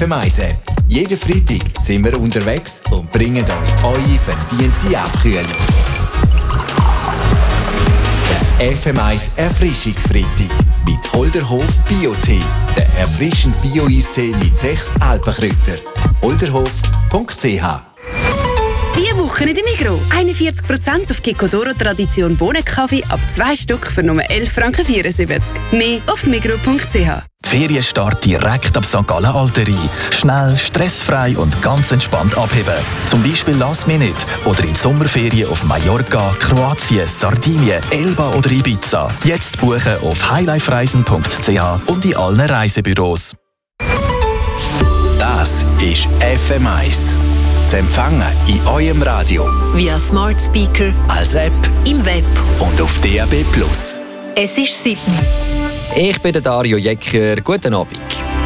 FM1 App. Jeden Freitag sind wir unterwegs und bringen euch eure verdiente Abkühlung. Der FM1 Erfrischungsfreitag mit Holderhof Bio-Tee. Der erfrischende Bio-Eistee mit 6 Alpenkräutern. holderhof.ch. Diese Woche in der Migros. 41% auf Kikkodoro Tradition Bohnenkaffee ab 2 Stück für nur 11,74 Franken. Mehr auf migros.ch. Ferienstart direkt ab St. Gallen Alterie. Schnell, stressfrei und ganz entspannt abheben. Zum Beispiel Last Minute oder in Sommerferien auf Mallorca, Kroatien, Sardinien, Elba oder Ibiza. Jetzt buchen auf highlifereisen.ch und in allen Reisebüros. Das ist FM1. Zu empfangen in eurem Radio. Via Smart Speaker, Als App im Web und auf DAB+. Es ist 7. Ich bin der Dario Jecker. Guten Abend.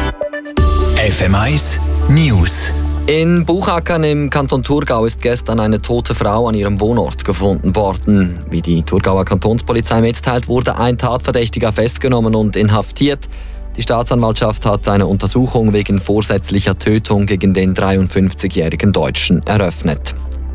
FM1 News. In Buchackern im Kanton Thurgau ist gestern eine tote Frau an ihrem Wohnort gefunden worden. Wie die Thurgauer Kantonspolizei mitteilt, wurde ein Tatverdächtiger festgenommen und inhaftiert. Die Staatsanwaltschaft hat eine Untersuchung wegen vorsätzlicher Tötung gegen den 53-jährigen Deutschen eröffnet.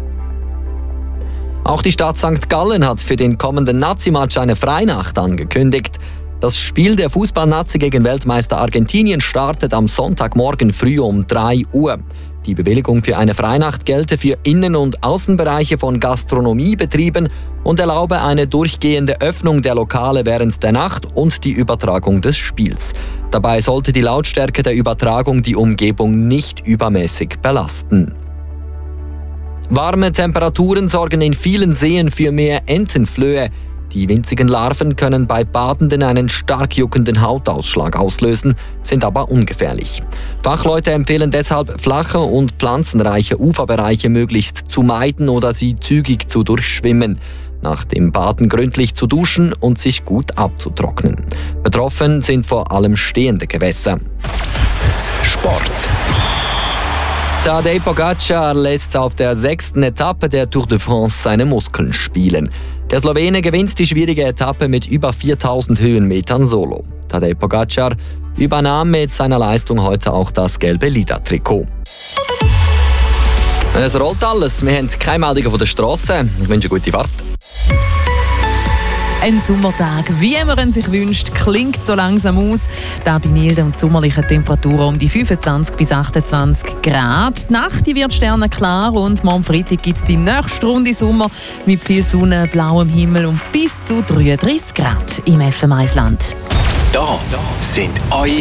Auch die Stadt St. Gallen hat für den kommenden Nazi-Match eine Freinacht angekündigt. Das Spiel der Fußball-Nazi gegen Weltmeister Argentinien startet am Sonntagmorgen früh um 3 Uhr. Die Bewilligung für eine Freinacht gelte für Innen- und Außenbereiche von Gastronomiebetrieben und erlaube eine durchgehende Öffnung der Lokale während der Nacht und die Übertragung des Spiels. Dabei sollte die Lautstärke der Übertragung die Umgebung nicht übermäßig belasten. Warme Temperaturen sorgen in vielen Seen für mehr Entenflöhe. Die winzigen Larven können bei Badenden einen stark juckenden Hautausschlag auslösen, sind aber ungefährlich. Fachleute empfehlen deshalb, flache und pflanzenreiche Uferbereiche möglichst zu meiden oder sie zügig zu durchschwimmen. Nach dem Baden gründlich zu duschen und sich gut abzutrocknen. Betroffen sind vor allem stehende Gewässer. Sport. Tadej Pogacar lässt auf der 6. Etappe der Tour de France seine Muskeln spielen. Der Slowene gewinnt die schwierige Etappe mit über 4000 Höhenmetern solo. Tadej Pogacar übernahm mit seiner Leistung heute auch das gelbe Liedertrikot. Es rollt alles. Wir haben keine Meldungen von der Strasse. Ich wünsche eine gute Fahrt. Ein Sommertag, wie man ihn sich wünscht, klingt so langsam aus. Da bei milden und sommerlichen Temperaturen um die 25 bis 28 Grad. Die Nacht wird sternenklar und morgen Freitag gibt es die nächste Runde Sommer mit viel Sonne, blauem Himmel und bis zu 33 Grad im FM1-Land. Da sind eure